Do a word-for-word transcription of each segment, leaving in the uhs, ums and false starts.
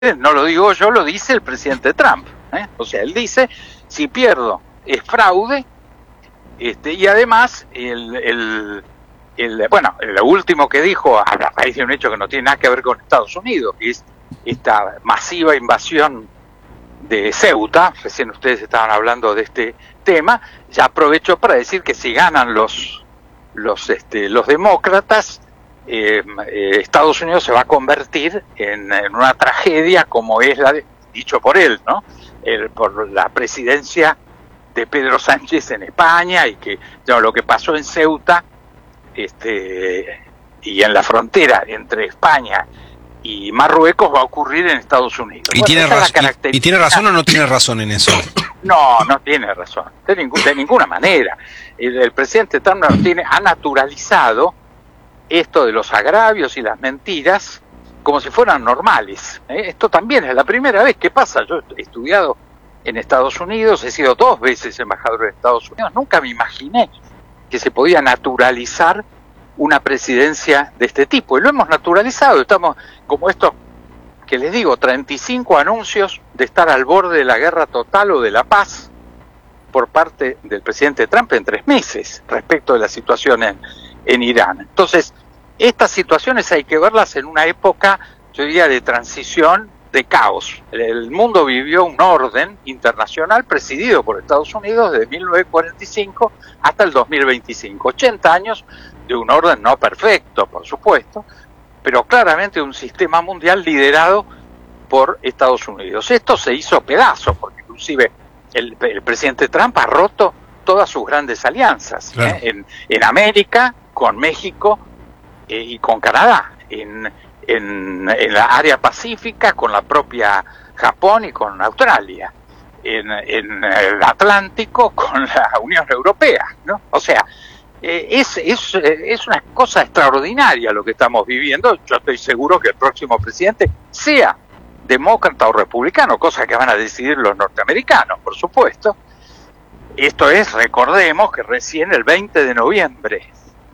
no lo digo yo, lo dice el presidente Trump, ¿eh? O sea, él dice, si pierdo es fraude, este, y además, el, el, el, bueno, lo último que dijo, a raíz de un hecho que no tiene nada que ver con Estados Unidos, que es esta masiva invasión de Ceuta, recién ustedes estaban hablando de este tema, ya aprovechó para decir que si ganan los, los, este, los demócratas, Eh, eh, Estados Unidos se va a convertir en, en una tragedia como es la de, dicho por él, ¿no? El, por la presidencia de Pedro Sánchez en España y que no, lo que pasó en Ceuta este, y en la frontera entre España y Marruecos va a ocurrir en Estados Unidos. ¿Y, bueno, tiene, razón, y, ¿Y tiene razón o no tiene razón en eso? No, no tiene razón, de, ningún, de ninguna manera. El, el presidente Trump no tiene, ha naturalizado esto de los agravios y las mentiras como si fueran normales, ¿eh? Esto también es la primera vez que pasa. Yo he estudiado en Estados Unidos, he sido dos veces embajador de Estados Unidos, nunca me imaginé que se podía naturalizar una presidencia de este tipo, y lo hemos naturalizado. Estamos como esto que les digo, treinta y cinco anuncios de estar al borde de la guerra total o de la paz por parte del presidente Trump en tres meses respecto de la situación en, en Irán. Entonces, estas situaciones hay que verlas en una época, yo diría, de transición, de caos. El mundo vivió un orden internacional presidido por Estados Unidos desde mil novecientos cuarenta y cinco hasta el dos mil veinticinco. ochenta años de un orden no perfecto, por supuesto, pero claramente un sistema mundial liderado por Estados Unidos. Esto se hizo pedazos, porque inclusive el, el presidente Trump ha roto todas sus grandes alianzas, claro. ¿eh? en, en América, con México eh, y con Canadá, en, en, en la área pacífica, con la propia Japón y con Australia, en, en el Atlántico, con la Unión Europea, ¿no? O sea, eh, es, es, es una cosa extraordinaria lo que estamos viviendo. Yo estoy seguro que el próximo presidente sea demócrata o republicano, cosa que van a decidir los norteamericanos, por supuesto. Esto es, recordemos que recién el veinte de noviembre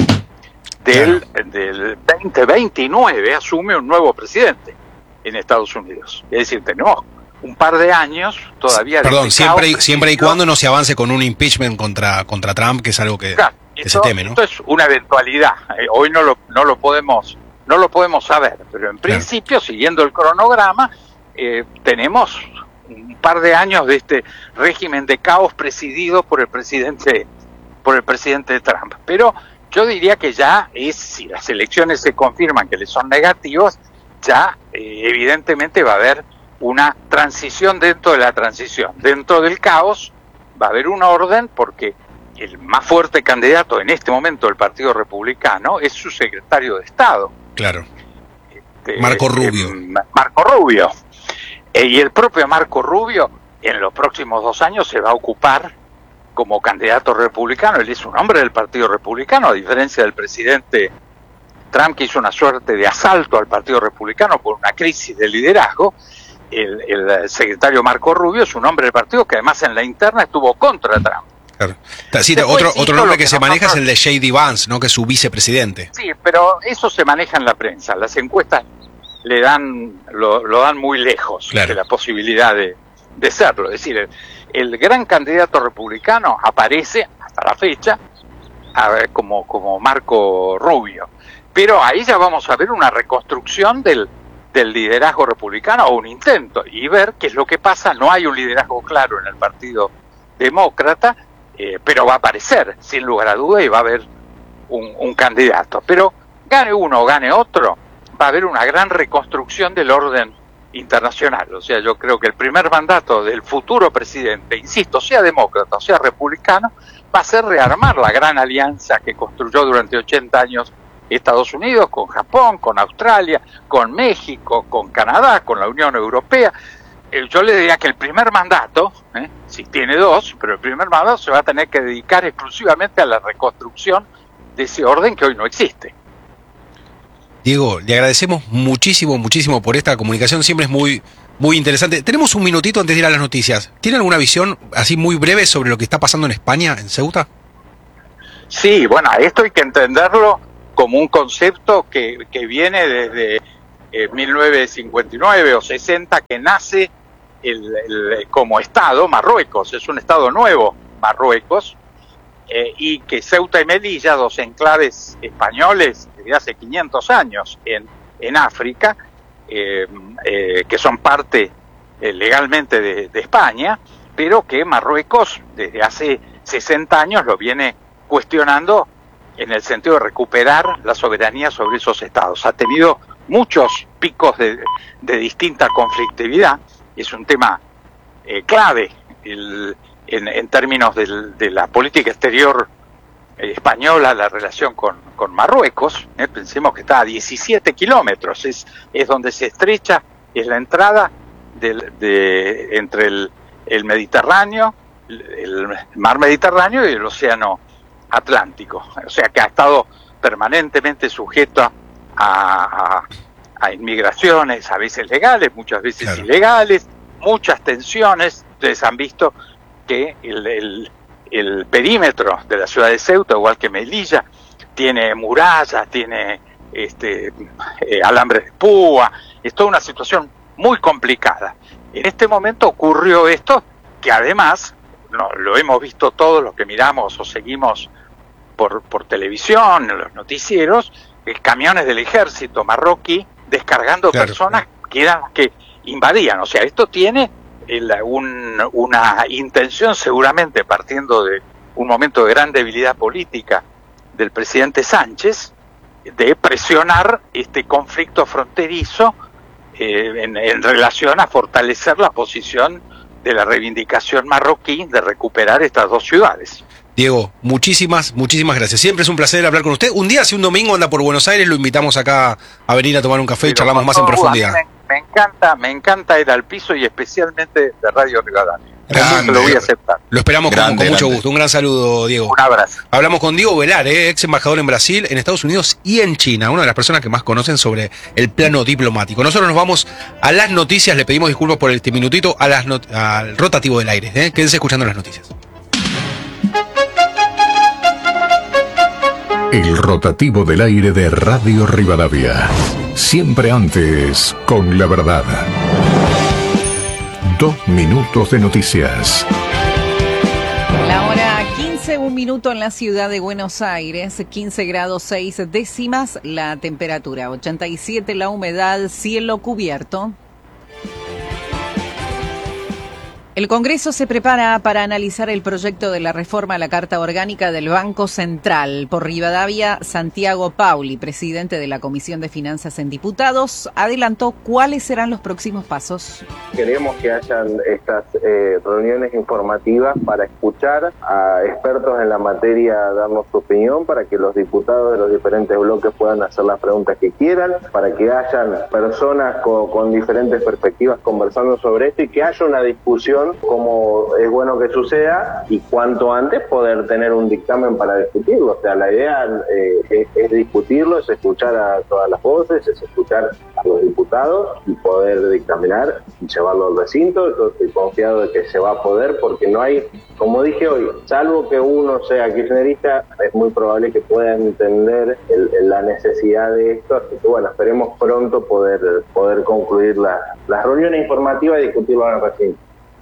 del, claro. del veinte veintinueve asume un nuevo presidente en Estados Unidos. Es decir, tenemos un par de años todavía. Perdón, de siempre y, siempre y cuando no se avance con un impeachment contra contra Trump, que es algo que, claro, que esto, se teme, ¿no? Esto es una eventualidad. Eh, hoy no lo no lo podemos no lo podemos saber, pero en principio, claro. siguiendo el cronograma, eh, tenemos un par de años de este régimen de caos presidido por el presidente por el presidente Trump. Pero yo diría que ya es, si las elecciones se confirman que le son negativas, ya eh, evidentemente va a haber una transición dentro de la transición. Dentro del caos va a haber un orden, porque el más fuerte candidato en este momento del Partido Republicano es su secretario de Estado. Claro. Este, Marco Rubio. Eh, Marco Rubio. Eh, y el propio Marco Rubio en los próximos dos años se va a ocupar como candidato republicano. Él es un hombre del Partido Republicano, a diferencia del presidente Trump, que hizo una suerte de asalto al Partido Republicano por una crisis de liderazgo. El, el secretario Marco Rubio es un hombre del partido que además en la interna estuvo contra Trump. Claro. Sí, Después, otro otro nombre que, que se nosotros... maneja es el de J D Vance, ¿no? Que es su vicepresidente. Sí, pero eso se maneja en la prensa. Las encuestas le dan lo, lo dan muy lejos, claro. de la posibilidad de, de serlo. Es decir, el, el gran candidato republicano aparece hasta la fecha a ver, como, como Marco Rubio. Pero ahí ya vamos a ver una reconstrucción del, del liderazgo republicano, o un intento, y ver qué es lo que pasa. No hay un liderazgo claro en el Partido Demócrata, eh, pero va a aparecer, sin lugar a duda, y va a haber un, un candidato. Pero gane uno o gane otro, va a haber una gran reconstrucción del orden internacional. O sea, yo creo que el primer mandato del futuro presidente, insisto, sea demócrata o sea republicano, va a ser rearmar la gran alianza que construyó durante ochenta años Estados Unidos, con Japón, con Australia, con México, con Canadá, con la Unión Europea. Eh, yo le diría que el primer mandato, eh, si tiene dos, pero el primer mandato se va a tener que dedicar exclusivamente a la reconstrucción de ese orden que hoy no existe. Diego, le agradecemos muchísimo, muchísimo por esta comunicación, siempre es muy, muy interesante. Tenemos un minutito antes de ir a las noticias. ¿Tiene alguna visión así muy breve sobre lo que está pasando en España, en Ceuta? Sí, bueno, esto hay que entenderlo como un concepto que, que viene desde, eh, mil novecientos cincuenta y nueve o sesenta que nace el, el, como Estado Marruecos, es un Estado nuevo Marruecos, eh, y que Ceuta y Melilla, dos enclaves españoles desde hace quinientos años en, en África, eh, eh, que son parte eh, legalmente de, de España, pero que Marruecos desde hace sesenta años lo viene cuestionando en el sentido de recuperar la soberanía sobre esos estados. Ha tenido muchos picos de, de distinta conflictividad, es un tema eh, clave el, en, en términos del, de la política exterior eh, española, la relación con, con Marruecos. Eh, pensemos que está a diecisiete kilómetros, es, es donde se estrecha, es la entrada del, de, entre el, el Mediterráneo, el, el mar Mediterráneo y el océano Atlántico, o sea que ha estado permanentemente sujeto a, a, a inmigraciones, a veces legales, muchas veces claro. ilegales, muchas tensiones. Ustedes han visto que el, el, el perímetro de la ciudad de Ceuta, igual que Melilla, tiene murallas, tiene este, eh, alambres de púa, es toda una situación muy complicada. En este momento ocurrió esto, que además no, lo hemos visto todos los que miramos o seguimos por, por televisión, en los noticieros, eh, camiones del ejército marroquí descargando claro, personas claro. que eran que invadían. O sea, esto tiene el, un, una intención seguramente partiendo de un momento de gran debilidad política del presidente Sánchez, de presionar este conflicto fronterizo eh, en, en relación a fortalecer la posición de la reivindicación marroquí de recuperar estas dos ciudades. Diego, muchísimas, muchísimas gracias. Siempre es un placer hablar con usted. Un día, si un domingo anda por Buenos Aires, lo invitamos acá a venir a tomar un café Pero y charlamos más en profundidad. Me, me encanta, me encanta ir al piso y especialmente de Radio Rivadavia. Grande, lo voy a aceptar. Lo esperamos grande, con, con mucho gusto. Un gran saludo, Diego. Un abrazo. Hablamos con Diego Velar, eh, ex embajador en Brasil, en Estados Unidos y en China. Una de las personas que más conocen sobre el plano diplomático. Nosotros nos vamos a las noticias. Le pedimos disculpas por este minutito a las not- al rotativo del aire. Eh. Quédense escuchando las noticias. El rotativo del aire de Radio Rivadavia. Siempre antes, con la verdad. Dos minutos de noticias. La hora quince, un minuto en la ciudad de Buenos Aires, quince grados seis décimas, la temperatura, ochenta y siete la humedad, cielo cubierto. El Congreso se prepara para analizar el proyecto de la reforma a la Carta Orgánica del Banco Central. Por Rivadavia, Santiago Pauli, presidente de la Comisión de Finanzas en Diputados, adelantó cuáles serán los próximos pasos. Queremos que hayan estas eh, reuniones informativas para escuchar a expertos en la materia, darnos su opinión, para que los diputados de los diferentes bloques puedan hacer las preguntas que quieran, para que hayan personas con, con diferentes perspectivas conversando sobre esto y que haya una discusión como es bueno que suceda y cuanto antes poder tener un dictamen para discutirlo. O sea, la idea eh, es, es discutirlo, es escuchar a todas las voces, es escuchar a los diputados y poder dictaminar y llevarlo al recinto. Yo estoy confiado de que se va a poder porque no hay, como dije hoy, salvo que uno sea kirchnerista, es muy probable que puedan entender el, el, la necesidad de esto. Así que bueno, esperemos pronto poder, poder concluir la, las reuniones informativas y discutirlo en el recinto.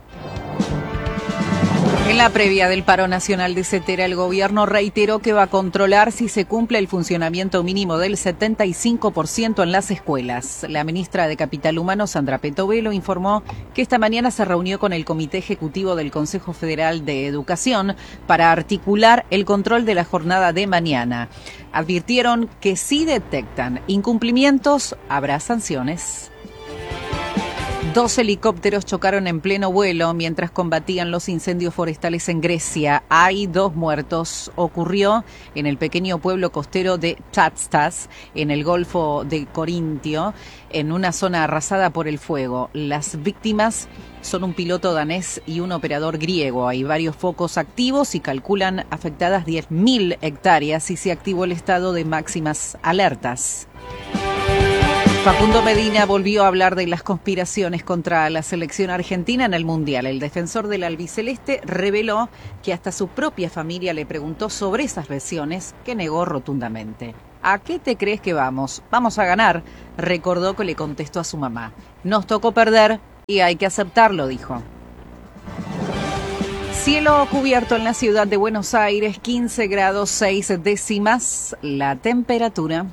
En la previa del paro nacional de Cetera, el gobierno reiteró que va a controlar si se cumple el funcionamiento mínimo del setenta y cinco por ciento en las escuelas. La ministra de Capital Humano, Sandra Petovelo, informó que esta mañana se reunió con el Comité Ejecutivo del Consejo Federal de Educación para articular el control de la jornada de mañana. Advirtieron que si detectan incumplimientos, habrá sanciones. Dos helicópteros chocaron en pleno vuelo mientras combatían los incendios forestales en Grecia. Hay dos muertos. Ocurrió en el pequeño pueblo costero de Chatstas, en el Golfo de Corintio, en una zona arrasada por el fuego. Las víctimas son un piloto danés y un operador griego. Hay varios focos activos y calculan afectadas diez mil hectáreas y se activó el estado de máximas alertas. Facundo Medina volvió a hablar de las conspiraciones contra la selección argentina en el Mundial. El defensor del albiceleste reveló que hasta su propia familia le preguntó sobre esas versiones, que negó rotundamente. ¿A qué te crees que vamos? Vamos a ganar, recordó que le contestó a su mamá. Nos tocó perder y hay que aceptarlo, dijo. Cielo cubierto en la ciudad de Buenos Aires, quince grados seis décimas la temperatura.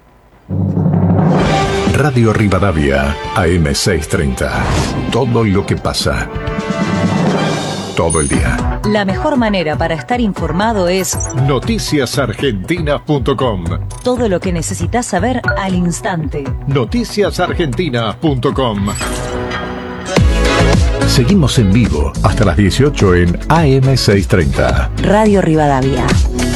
Radio Rivadavia, A M seiscientos treinta. Todo lo que pasa. Todo el día. La mejor manera para estar informado es noticias argentinas punto com. todo lo que necesitas saber al instante. noticias argentinas punto com. Seguimos en vivo hasta las dieciocho en A M seiscientos treinta. Radio Rivadavia.